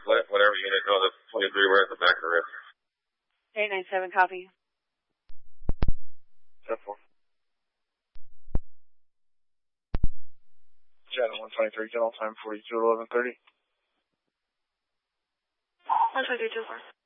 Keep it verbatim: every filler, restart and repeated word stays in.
whatever unit on the twenty-three, we're at the back of the river. eight nine seven, copy. ten four. Channel one twenty-three, general time forty-two eleven thirty. one twenty-three, two four.